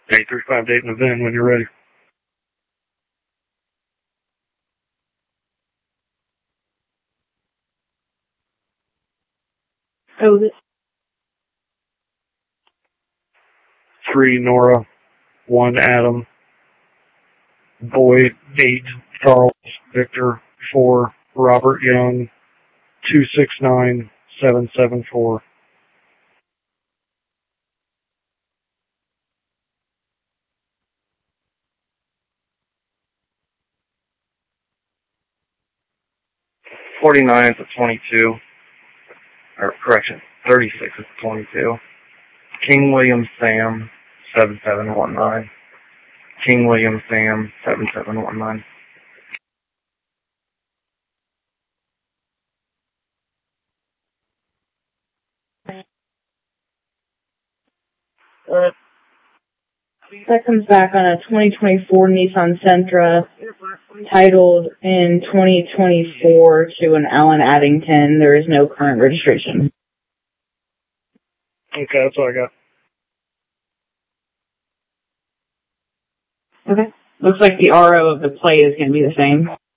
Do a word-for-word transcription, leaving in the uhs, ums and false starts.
eight three five date and event when you're ready. Oh, this. Three Nora, one Adam, Boyd, eight Charles, Victor, four Robert Young, two six nine seven seven four. Forty-nine to twenty-two, or correction, thirty-six to twenty-two. King William Sam, seven seven one nine. King William Sam, seven seven one nine. Uh, that comes back on a twenty twenty-four Nissan Sentra, titled in twenty twenty-four to an Alan Addington. There is no current registration. Okay, that's all I got. Okay. Looks like the R O of the plate is going to be the same.